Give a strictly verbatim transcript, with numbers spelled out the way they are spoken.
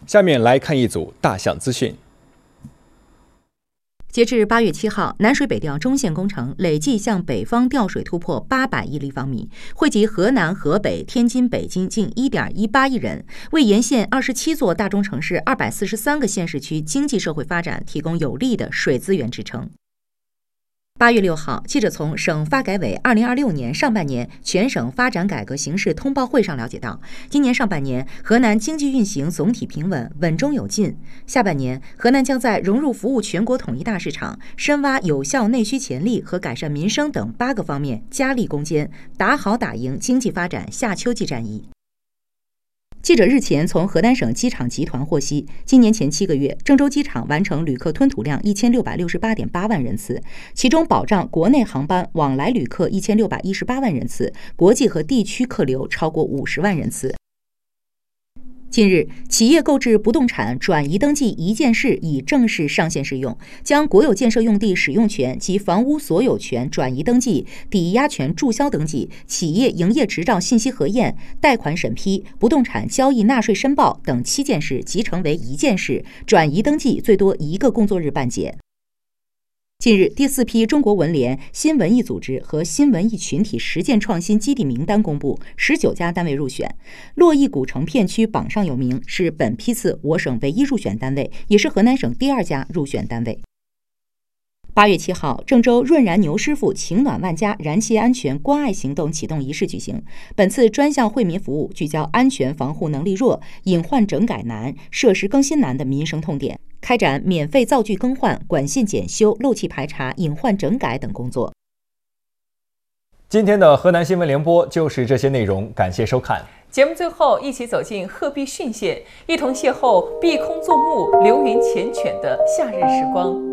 下面来看一组大项资讯。 截至八月七号，南水北调中线工程累计向北方调水突破八百亿立方米，惠及河南、河北、天津、北京近 一点一八亿人，为沿线二十七座大中城市二百四十三个县市区经济社会发展提供有力的水资源支撑。八月六号，记者从省发改委二零二六年上半年全省发展改革形势通报会上了解到，今年上半年河南经济运行总体平稳，稳中有进。下半年，河南将在融入服务全国统一大市场、深挖有效内需潜力和改善民生等八个方面加力攻坚，打好打赢经济发展夏秋季战役。记者日前从河南省机场集团获悉，今年前七个月，郑州机场完成旅客吞吐量一千六百六十八点八万人次，其中保障国内航班往来旅客一千六百一十八万人次，国际和地区客流超过五十万人次。近日，企业购置不动产转移登记一件事已正式上线试用，将国有建设用地使用权及房屋所有权转移登记、抵押权注销登记、企业营业执照信息核验、贷款审批、不动产交易纳税申报等七件事集成为一件事，转移登记最多一个工作日办结。近日，第四批中国文联新文艺组织和新文艺群体实践创新基地名单公布，十九家单位入选。洛邑古城片区榜上有名，是本批次我省唯一入选单位，也是河南省第二家入选单位。八月七号，郑州润然牛师傅情暖万家燃气安全关爱行动启动仪式举行。本次专项惠民服务聚焦安全防护能力弱、隐患整改难、设施更新难的民生痛点，开展免费灶具更换、管线检修、漏气排查、隐患整改等工作。 今天的河南新闻联播就是这些内容，感谢收看。 节目最后，一起走进鹤壁浚县，一同邂逅碧空作木、流云缱绻的夏日时光。